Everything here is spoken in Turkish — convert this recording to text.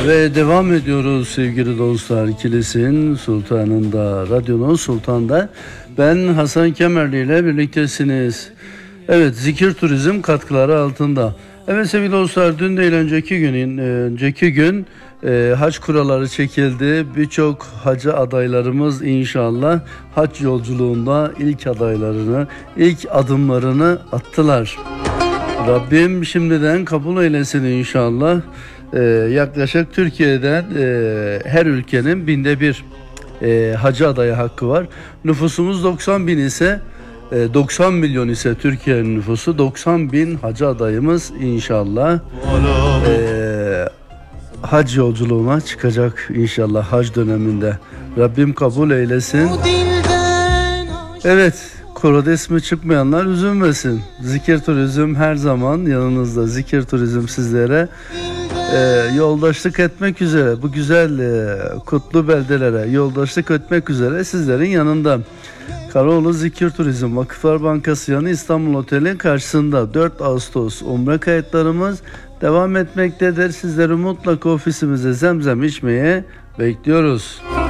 Ve devam ediyoruz sevgili dostlar. Kilis'in sultanında, radyonun sultanda. Ben Hasan Kemerli ile birliktesiniz. Evet, zikir turizm katkıları altında. Evet sevgili dostlar, dün değil önceki gün hac kuralları çekildi. Birçok hacı adaylarımız inşallah hac yolculuğunda ilk adımlarını attılar. Rabbim şimdiden kabul eylesin inşallah. Yaklaşık Türkiye'den her ülkenin 1/1000 hacı adayı hakkı var. Nüfusumuz 90 bin ise 90 milyon ise Türkiye'nin nüfusu, 90 bin hacı adayımız inşallah hac yolculuğuna çıkacak inşallah hac döneminde. Rabbim kabul eylesin. Evet, Koro'da ismi çıkmayanlar üzülmesin. Zikir turizm her zaman yanınızda. Zikir turizm sizlere yoldaşlık etmek üzere, bu güzel kutlu beldelere yoldaşlık etmek üzere sizlerin yanında. Karaoğlu Zikir Turizm Vakıflar Bankası yanı İstanbul Otel'in karşısında 4 Ağustos umre kayıtlarımız devam etmektedir. Sizleri mutlaka ofisimize zemzem içmeye bekliyoruz.